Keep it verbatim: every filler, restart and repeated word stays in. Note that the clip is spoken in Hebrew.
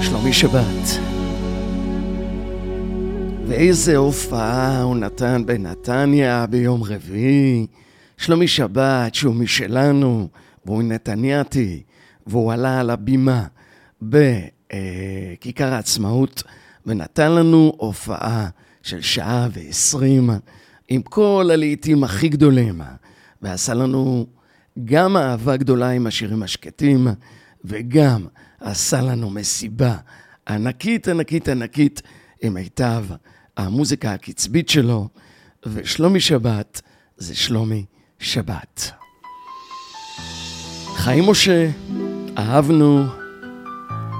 שלומי שבת. ואיזה הופעה הוא נתן בנתניה ביום רביעי. שלומי שבת שהוא משלנו, והוא נתנייתי, והוא עלה על הבימה בכיכר העצמאות, ונתן לנו הופעה של שעה ועשרים, עם כל הלעיתים הכי גדולים, ועשה לנו גם אהבה גדולה עם השירים השקטים, וגם עשה לנו מסיבה ענקית, ענקית, ענקית, עם מיטב המוזיקה הקצבית שלו. ושלומי שבת זה שלומי שבת. חיים משה, אהבנו